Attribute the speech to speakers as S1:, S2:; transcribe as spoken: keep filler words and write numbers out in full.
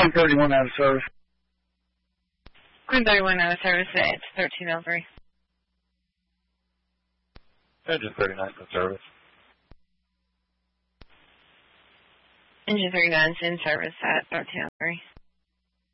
S1: Queen thirty-one out of service.
S2: Queen thirty-one out of service at thirteen oh three.
S3: Engine thirty-nine in service.
S2: Engine thirty-nine is in service at thirteen oh three.